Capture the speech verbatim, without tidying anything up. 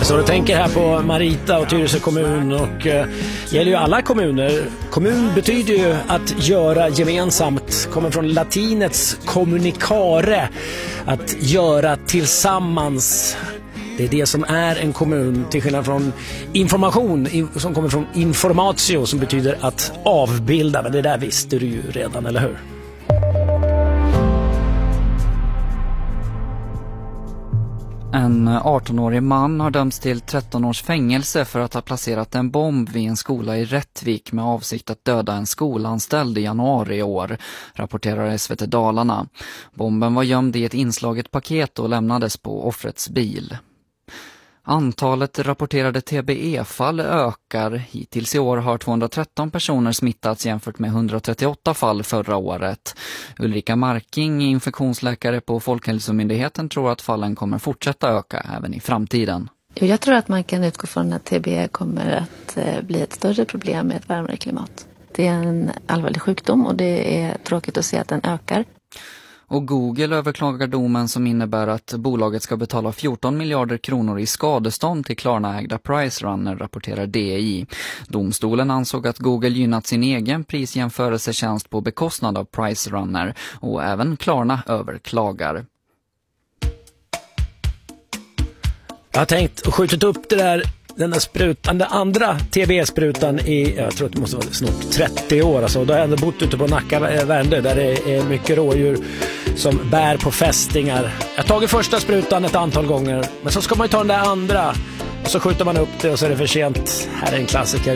Så du tänker här på Marita och Tyresö kommun och eh, gäller ju alla kommuner. Kommun betyder ju att göra gemensamt, kommer från latinets communicare, att göra tillsammans. Det är det som är en kommun, till skillnad från information som kommer från informatio som betyder att avbilda. Men det där visste du ju redan, eller hur? En arton-årig man har dömts till tretton års fängelse för att ha placerat en bomb vid en skola i Rättvik med avsikt att döda en skolanställd i januari i år, rapporterar S V T Dalarna. Bomben var gömd i ett inslaget paket och lämnades på offrets bil. Antalet rapporterade T B E-fall ökar. Hittills i år har tvåhundratretton personer smittats jämfört med etthundratrettioåtta fall förra året. Ulrika Marking, infektionsläkare på Folkhälsomyndigheten, tror att fallen kommer fortsätta öka även i framtiden. Jag tror att man kan utgå från att T B E kommer att bli ett större problem med ett varmare klimat. Det är en allvarlig sjukdom och det är tråkigt att se att den ökar. Och Google överklagar domen som innebär att bolaget ska betala fjorton miljarder kronor i skadestånd till Klarna-ägda PriceRunner, rapporterar D I. Domstolen ansåg att Google gynnat sin egen prisjämförelsetjänst på bekostnad av PriceRunner, och även Klarna överklagar. Jag har tänkt och skjutit upp det där, den där sprutan, den andra T B E-sprutan i, jag tror att det måste vara snart trettio år. Alltså, då har jag ändå bott ute på Nacka, Värmdö, där det är mycket rådjur som bär på fästingar. Jag har tagit första sprutan ett antal gånger, men så ska man ju ta den där andra och så skjuter man upp det och så är det för sent. Här är en klassiker.